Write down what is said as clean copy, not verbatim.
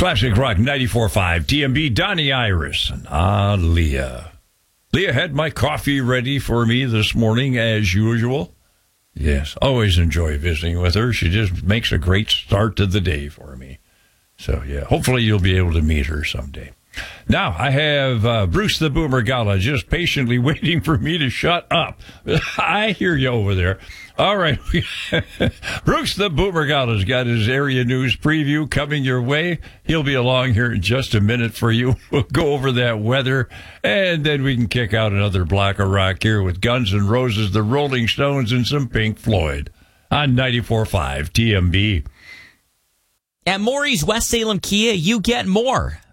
Classic Rock 94.5 TMB, Donnie Iris, and Leah. Leah had my coffee ready for me this morning, as usual. Yes, always enjoy visiting with her. She just makes a great start to the day for me. So, yeah, hopefully you'll be able to meet her someday. Now, I have Bruce the Boomer Gala just patiently waiting for me to shut up. I hear you over there. All right. Bruce the Boomer Gala's got his area news preview coming your way. He'll be along here in just a minute for you. We'll go over that weather, and then we can kick out another block of rock here with Guns N' Roses, the Rolling Stones, and some Pink Floyd on 94.5 TMB. At Maury's West Salem Kia, you get more.